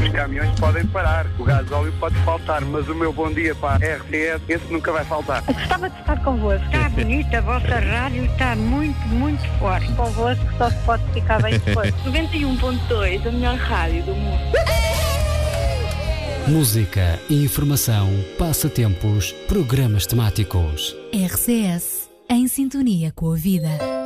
caminhões podem parar, o gasóleo pode faltar, mas o meu bom dia para a RTS, esse nunca vai faltar. Eu gostava de estar convosco. Está bonita, a vossa rádio está muito, muito forte. Convosco só se pode ficar bem depois. 91.2, a melhor rádio do mundo. Música, informação, passatempos, programas temáticos. RCS, em sintonia com a vida.